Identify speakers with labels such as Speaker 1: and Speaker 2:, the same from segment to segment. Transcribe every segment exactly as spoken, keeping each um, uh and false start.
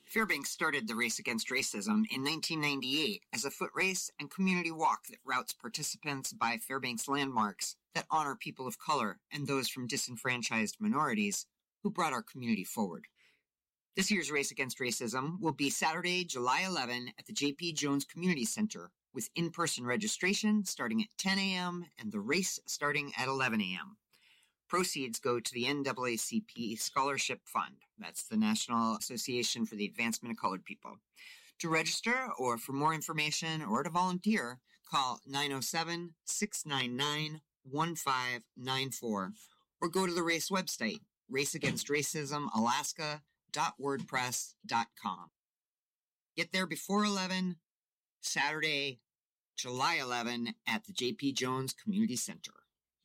Speaker 1: Fairbanks started the Race Against Racism in nineteen ninety-eight as a foot race and community walk that routes participants by Fairbanks landmarks that honor people of color and those from disenfranchised minorities who brought our community forward. This year's Race Against Racism will be Saturday, July eleventh at the J P. Jones Community Center with in-person registration starting at ten a.m. and the race starting at eleven a.m. Proceeds go to the N double A C P Scholarship Fund. That's the National Association for the Advancement of Colored People. To register or for more information or to volunteer, call nine oh seven, six nine nine, one five nine four or go to the race website, race against racism alaska dot wordpress dot com. Get there before eleven, Saturday, July eleventh at the J P. Jones Community Center.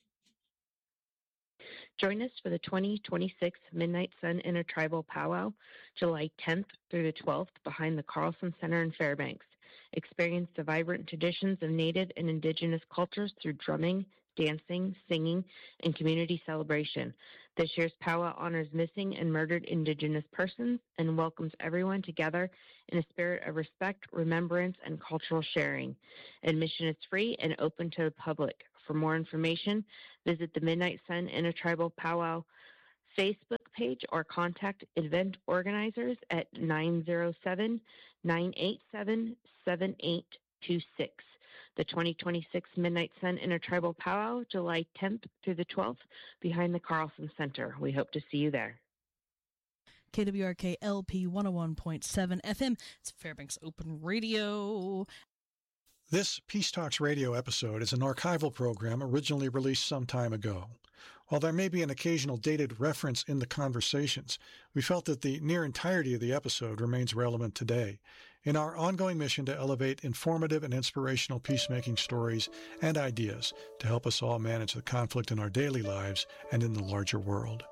Speaker 2: Join us for the twenty twenty-six Midnight Sun Intertribal Powwow, July tenth through the twelfth, behind the Carlson Center in Fairbanks. Experience the vibrant traditions of Native and Indigenous cultures through drumming, dancing, singing, and community celebration. This year's powwow honors missing and murdered Indigenous persons and welcomes everyone together in a spirit of respect, remembrance, and cultural sharing. Admission is free and open to the public. For more information, visit the Midnight Sun Intertribal Powwow Facebook page or contact event organizers at nine oh seven, nine eight seven, seven eight two six. The twenty twenty-six Midnight Sun Intertribal Powwow, July tenth through the twelfth, behind the Carlson Center. We hope to see you there.
Speaker 3: K W R K L P one oh one point seven F M. It's Fairbanks Open Radio.
Speaker 4: This Peace Talks radio episode is an archival program originally released some time ago. While there may be an occasional dated reference in the conversations, we felt that the near entirety of the episode remains relevant today in our ongoing mission to elevate informative and inspirational peacemaking stories and ideas to help us all manage the conflict in our daily lives and in the larger world.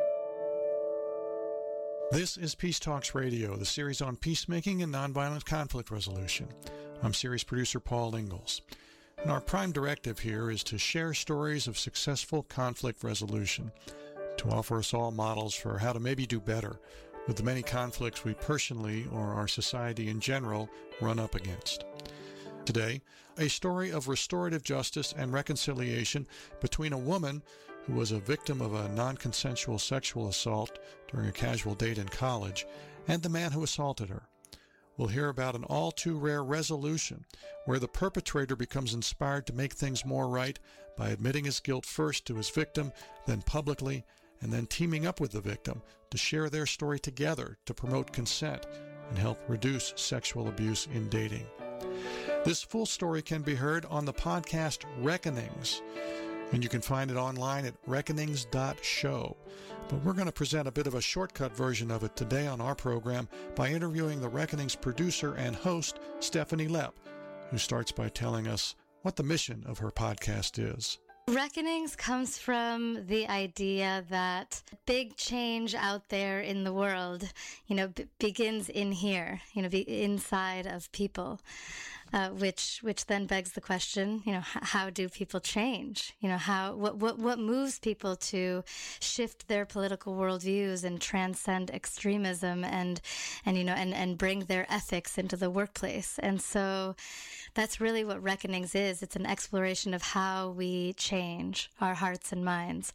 Speaker 4: This is Peace Talks Radio, the series on peacemaking and nonviolent conflict resolution. I'm series producer Paul Ingalls. And our prime directive here is to share stories of successful conflict resolution, to offer us all models for how to maybe do better with the many conflicts we personally or our society in general run up against. Today, a story of restorative justice and reconciliation between a woman who was a victim of a non-consensual sexual assault during a casual date in college and the man who assaulted her. We'll hear about an all-too-rare resolution where the perpetrator becomes inspired to make things more right by admitting his guilt first to his victim, then publicly, and then teaming up with the victim to share their story together to promote consent and help reduce sexual abuse in dating. This full story can be heard on the podcast Reckonings, and you can find it online at reckonings dot show. But we're going to present a bit of a shortcut version of it today on our program by interviewing the Reckonings producer and host, Stephanie Lepp, who starts by telling us what the mission of her podcast is.
Speaker 5: Reckonings comes from the idea that big change out there in the world, you know, b- begins in here, you know, be inside of people, uh, which which then begs the question, you know, h- how do people change? You know, how what what what moves people to shift their political worldviews and transcend extremism and and you know and and bring their ethics into the workplace? And so that's really what Reckonings is. It's an exploration of how we change our hearts and minds.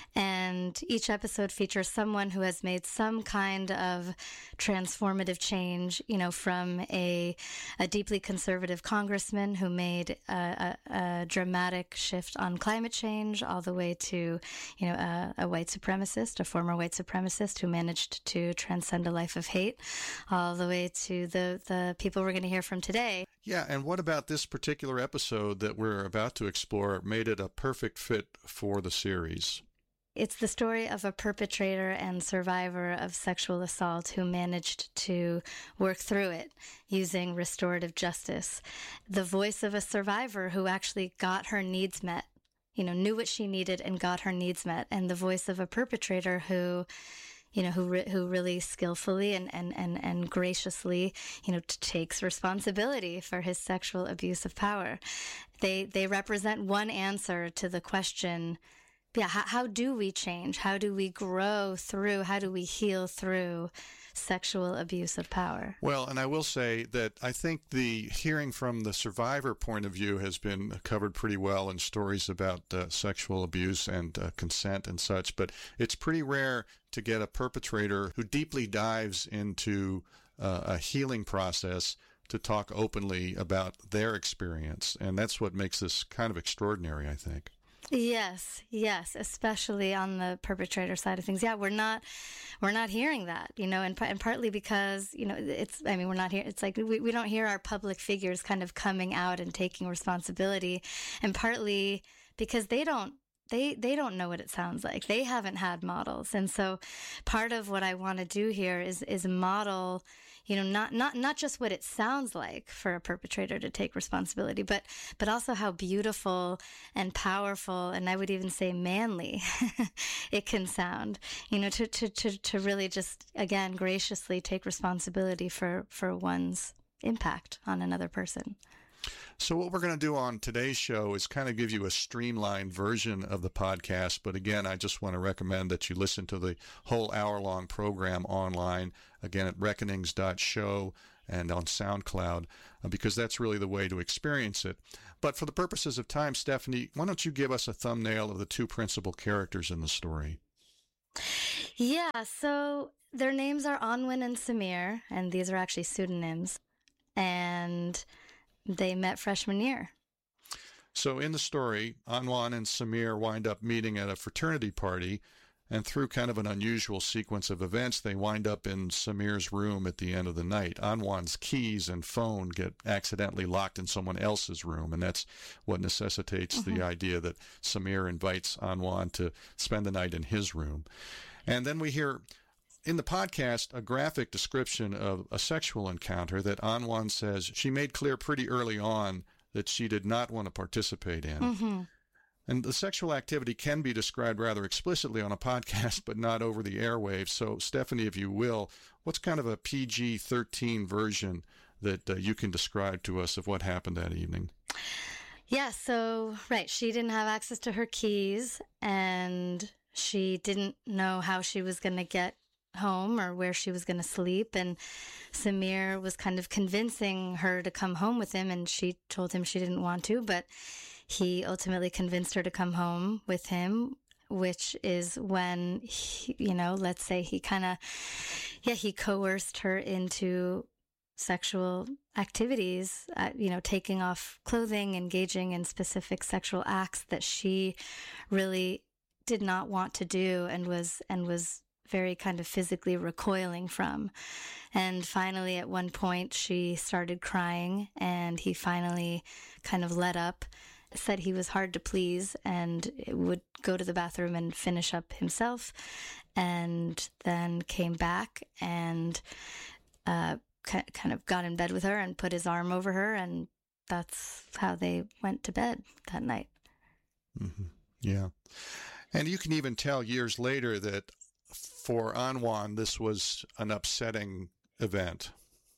Speaker 5: And each episode features someone who has made some kind of transformative change, you know, from a, a deeply conservative congressman who made a, a, a dramatic shift on climate change, all the way to, you know, a, a white supremacist, a former white supremacist who managed to transcend a life of hate, all the way to the, the people we're going to hear from today.
Speaker 4: Yeah, and what about this particular episode that we're about to explore made it a perfect fit for the series?
Speaker 5: It's the story of a perpetrator and survivor of sexual assault who managed to work through it using restorative justice. The voice of a survivor who actually got her needs met, you know, knew what she needed and got her needs met. And the voice of a perpetrator who, you know, who re- who really skillfully and, and, and, and graciously, you know, t- takes responsibility for his sexual abuse of power. They they represent one answer to the question, yeah, how, how do we change? How do we grow through? How do we heal through sexual abuse of power?
Speaker 4: Well, and I will say that I think the hearing from the survivor point of view has been covered pretty well in stories about uh, sexual abuse and uh, consent and such, but it's pretty rare to get a perpetrator who deeply dives into uh, a healing process to talk openly about their experience, and that's what makes this kind of extraordinary, I think.
Speaker 5: Yes, yes, especially on the perpetrator side of things. Yeah, we're not, we're not hearing that, you know, and, and partly because, you know, it's, I mean, we're not here. It's like we, we don't hear our public figures kind of coming out and taking responsibility, and partly because they don't, they, they don't know what it sounds like. They haven't had models. And so part of what I want to do here is, is model, you know, not, not, not just what it sounds like for a perpetrator to take responsibility, but, but also how beautiful and powerful, and I would even say manly it can sound, you know, to, to, to, to really just, again, graciously take responsibility for, for one's impact on another person.
Speaker 4: So what we're going to do on today's show is kind of give you a streamlined version of the podcast. But again, I just want to recommend that you listen to the whole hour-long program online, again, at reckonings dot show and on SoundCloud, uh, because that's really the way to experience it. But for the purposes of time, Stephanie, why don't you give us a thumbnail of the two principal characters in the story?
Speaker 5: Yeah, so their names are Anwen and Samir, and these are actually pseudonyms. And they met freshman year.
Speaker 4: So in the story, Anwen and Samir wind up meeting at a fraternity party, and through kind of an unusual sequence of events, they wind up in Samir's room at the end of the night. Anwan's keys and phone get accidentally locked in someone else's room, and that's what necessitates mm-hmm. the idea that Samir invites Anwen to spend the night in his room. And then we hear in the podcast a graphic description of a sexual encounter that Anwen says she made clear pretty early on that she did not want to participate in. Mm-hmm. And the sexual activity can be described rather explicitly on a podcast, but not over the airwaves. So, Stephanie, if you will, what's kind of a P G thirteen version that uh, you can describe to us of what happened that evening?
Speaker 5: Yeah, so, right, she didn't have access to her keys, and she didn't know how she was going to get home or where she was going to sleep, and Samir was kind of convincing her to come home with him, and she told him she didn't want to, but he ultimately convinced her to come home with him, which is when he, you know, let's say he kind of, yeah, he coerced her into sexual activities, uh, you know, taking off clothing, engaging in specific sexual acts that she really did not want to do and was and was very kind of physically recoiling from. And finally, at one point, she started crying, and he finally kind of let up, said he was hard to please, and would go to the bathroom and finish up himself, and then came back and uh, kind of got in bed with her and put his arm over her, and that's how they went to bed that night.
Speaker 4: Mm-hmm. Yeah. And you can even tell years later that for Anwen, this was an upsetting event.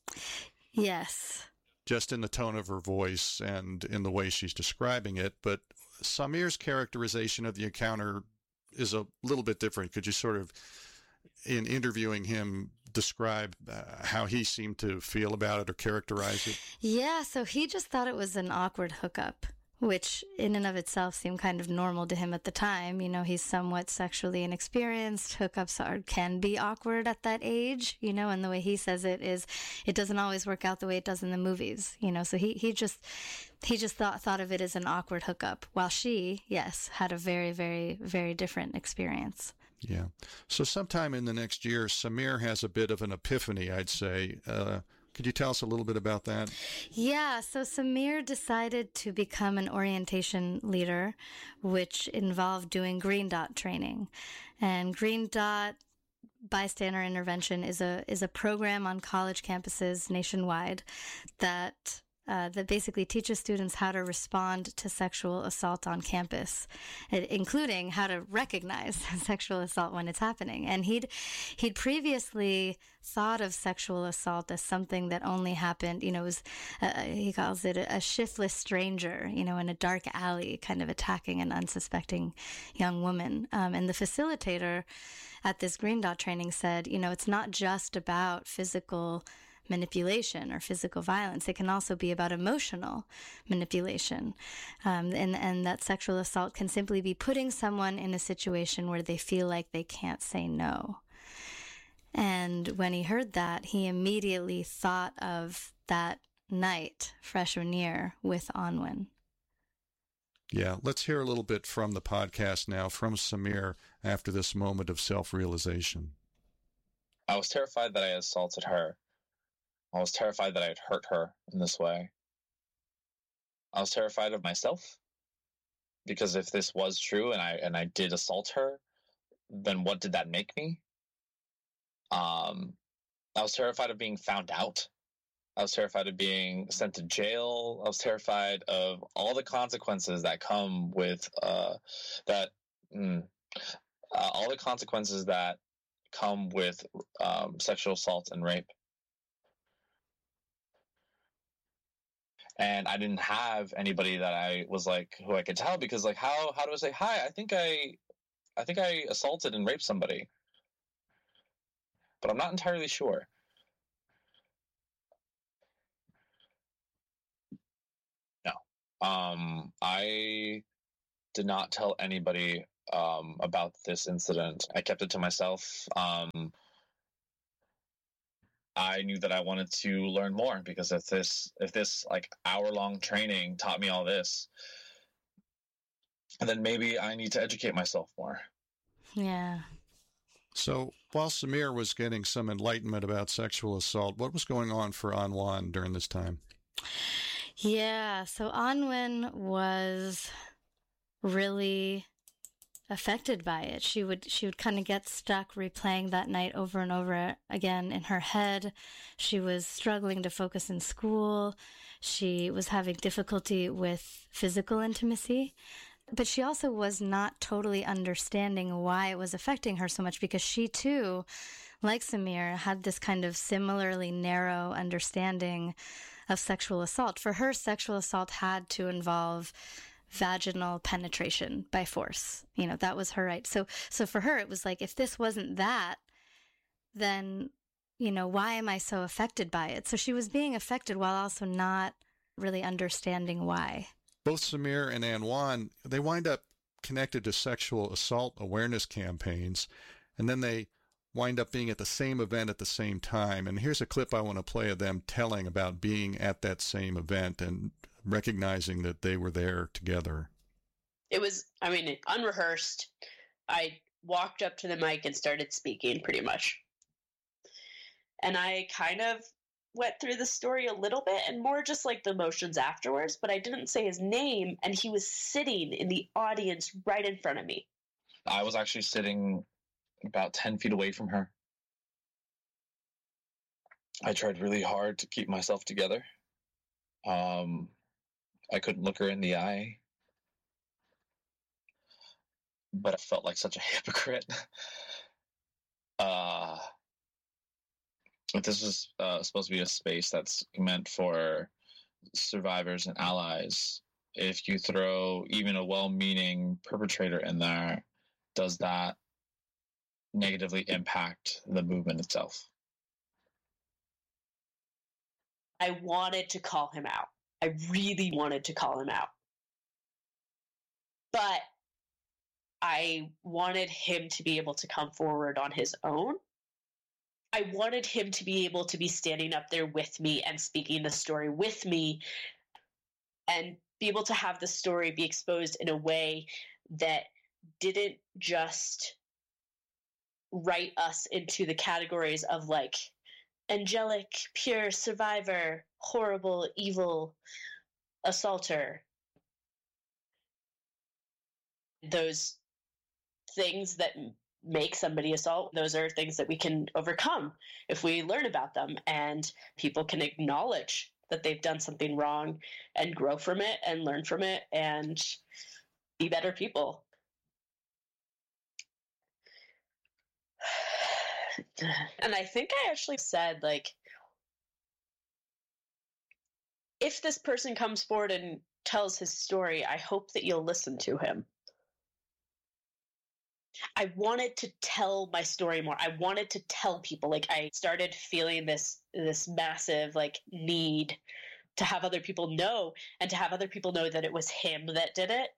Speaker 5: Yes.
Speaker 4: Just in the tone of her voice and in the way she's describing it. But Samir's characterization of the encounter is a little bit different. Could you sort of, in interviewing him, describe uh, how he seemed to feel about it or characterize it?
Speaker 5: Yeah, so he just thought it was an awkward hookup, which in and of itself seemed kind of normal to him at the time. You know, he's somewhat sexually inexperienced. Hookups are, can be awkward at that age, you know, and the way he says it is it doesn't always work out the way it does in the movies, you know. So he, he just he just thought thought of it as an awkward hookup, while she, yes, had a very, very, very different experience.
Speaker 4: Yeah. So sometime in the next year, Samir has a bit of an epiphany, I'd say. Uh, Could you tell us a little bit about that?
Speaker 5: Yeah, so Samir decided to become an orientation leader, which involved doing Green Dot training. And Green Dot bystander intervention is a is a program on college campuses nationwide that uh, that basically teaches students how to respond to sexual assault on campus, including how to recognize sexual assault when it's happening. And he'd he'd previously thought of sexual assault as something that only happened, you know, it was, uh, he calls it a, a shiftless stranger, you know, in a dark alley, kind of attacking an unsuspecting young woman. Um, and the facilitator at this Green Dot training said, you know, it's not just about physical manipulation or physical violence. It can also be about emotional manipulation. Um, and, and that sexual assault can simply be putting someone in a situation where they feel like they can't say no. And when he heard that, he immediately thought of that night freshman year with Anwen.
Speaker 4: Yeah, let's hear a little bit from the podcast now, from Samir, after this moment of self-realization.
Speaker 6: I was terrified that I had assaulted her. I was terrified that I had hurt her in this way. I was terrified of myself, because if this was true and I and I did assault her, then what did that make me? Um, I was terrified of being found out. I was terrified of being sent to jail. I was terrified of all the consequences that come with uh, that. Mm, uh, all the consequences that come with um, sexual assault and rape. And I didn't have anybody that I was like, who I could tell, because like, how, how do I say, hi, I think I, I think I assaulted and raped somebody, but I'm not entirely sure. No. Um, I did not tell anybody, um, about this incident. I kept it to myself. Um, I knew that I wanted to learn more, because if this, if this like hour long training taught me all this, then maybe I need to educate myself more.
Speaker 5: Yeah.
Speaker 4: So while Samir was getting some enlightenment about sexual assault, what was going on for Anwen during this time?
Speaker 5: Yeah. So Anwen was really affected by it. She would she would kind of get stuck replaying that night over and over again in her head. She was struggling to focus in school. She was having difficulty with physical intimacy. But she also was not totally understanding why it was affecting her so much, because she too, like Samir, had this kind of similarly narrow understanding of sexual assault. For her, sexual assault had to involve vaginal penetration by force. You know, that was her right. So, so for her, it was like, if this wasn't that, then, you know, why am I so affected by it? So she was being affected while also not really understanding why.
Speaker 4: Both Samir and Anwen, they wind up connected to sexual assault awareness campaigns, and then they wind up being at the same event at the same time. And here's a clip I want to play of them telling about being at that same event and recognizing that they were there together.
Speaker 7: It was, I mean, unrehearsed. I walked up to the mic and started speaking, pretty much. And I kind of went through the story a little bit, and more just like the emotions afterwards, but I didn't say his name, and he was sitting in the audience right in front of me.
Speaker 6: I was actually sitting about ten feet away from her. I tried really hard to keep myself together. Um, I couldn't look her in the eye, but I felt like such a hypocrite. uh, this was uh, supposed to be a space that's meant for survivors and allies. If you throw even a well-meaning perpetrator in there, does that negatively impact the movement itself?
Speaker 7: I wanted to call him out. I really wanted to call him out. But I wanted him to be able to come forward on his own. I wanted him to be able to be standing up there with me and speaking the story with me, and be able to have the story be exposed in a way that didn't just write us into the categories of like angelic, pure survivor, horrible, evil assaulter. Those things that make somebody assault, those are things that we can overcome if we learn about them, and people can acknowledge that they've done something wrong and grow from it and learn from it and be better people. And I think I actually said, like, if this person comes forward and tells his story, I hope that you'll listen to him. I wanted to tell my story more. I wanted to tell people. Like, I started feeling this this massive like need to have other people know, and to have other people know that it was him that did it.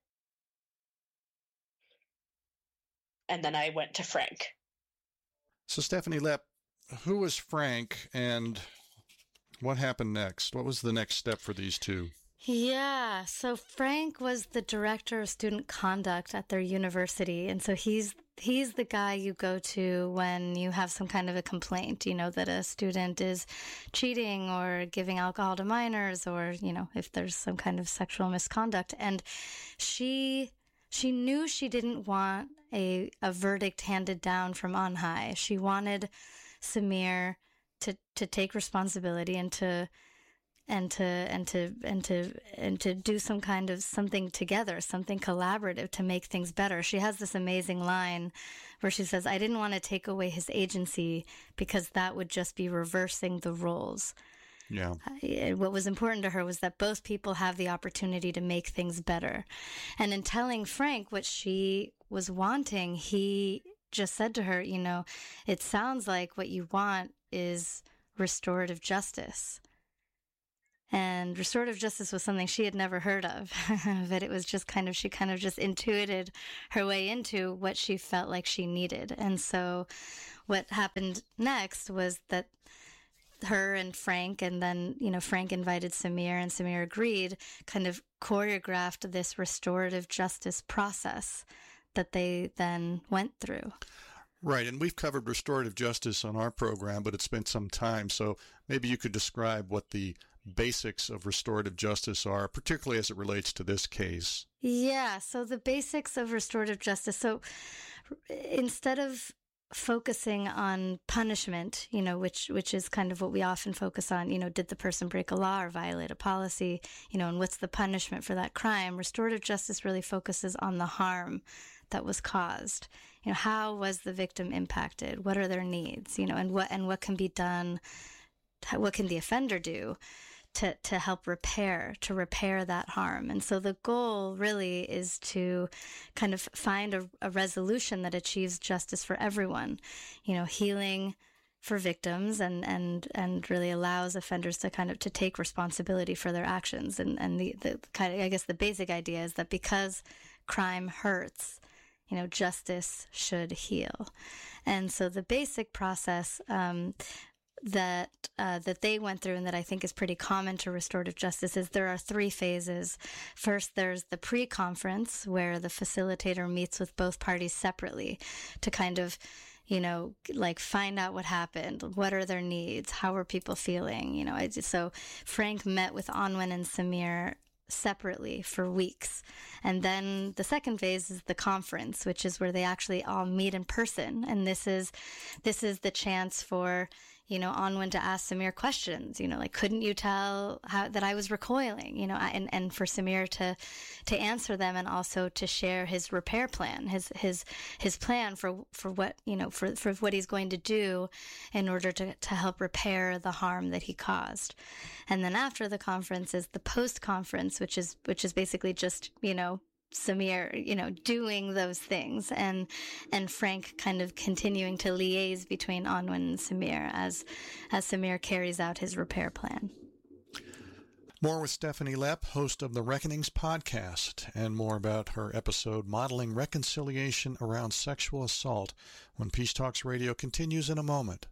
Speaker 7: And then I went to Frank.
Speaker 4: So Stephanie Lepp, who was Frank, and what happened next? What was the next step for these two?
Speaker 5: Yeah, so Frank was the director of student conduct at their university, and so he's he's the guy you go to when you have some kind of a complaint, you know, that a student is cheating or giving alcohol to minors, or, you know, if there's some kind of sexual misconduct. And she she knew she didn't want a a verdict handed down from on high. She wanted Samir to to take responsibility and to and to and to and to and to do some kind of something together, something collaborative to make things better. She has this amazing line where she says, "I didn't want to take away his agency because that would just be reversing the roles."
Speaker 4: Yeah.
Speaker 5: Uh, what was important to her was that both people have the opportunity to make things better. And in telling Frank what she was wanting, he just said to her, you know, "It sounds like what you want is restorative justice." And restorative justice was something she had never heard of, but it was just kind of, she kind of just intuited her way into what she felt like she needed. And so what happened next was that her and Frank, and then, you know, Frank invited Samir and Samir agreed, kind of choreographed this restorative justice process that they then went through.
Speaker 4: Right, and we've covered restorative justice on our program, but it's been some time, so maybe you could describe what the basics of restorative justice are, particularly as it relates to this case.
Speaker 5: Yeah, so the basics of restorative justice. So instead of focusing on punishment, you know, which which is kind of what we often focus on, you know, did the person break a law or violate a policy, you know, and what's the punishment for that crime? Restorative justice really focuses on the harm that was caused. You know, how was the victim impacted? What are their needs? You know, and what and what can be done? What can the offender do to to help repair, to repair that harm? And so the goal really is to kind of find a, a resolution that achieves justice for everyone, you know, healing for victims, and, and, and really allows offenders to kind of to take responsibility for their actions. And, and the, the kind of, I guess the basic idea is that because crime hurts, you know, justice should heal. And so the basic process, um, that uh, that they went through, and that I think is pretty common to restorative justice, is there are three phases. First, there's the pre-conference, where the facilitator meets with both parties separately to kind of, you know, like find out what happened, what are their needs, how are people feeling, you know. I just, so Frank met with Anwen and Samir separately for weeks. And then the second phase is the conference, which is where they actually all meet in person. And this is this is the chance for, you know, Anwen to ask Samir questions, you know, like, couldn't you tell how that I was recoiling, you know, and, and for Samir to to answer them, and also to share his repair plan, his his his plan for for what, you know, for, for what he's going to do in order to, to help repair the harm that he caused. And then after the conference is the post-conference, which is which is basically just, you know, Samir, you know, doing those things, and and Frank kind of continuing to liaise between Anwen and Samir as as Samir carries out his repair plan.
Speaker 4: More with Stephanie Lepp, host of the Reckonings podcast, and more about her episode Modeling Reconciliation Around Sexual Assault when Peace Talks Radio continues in a moment.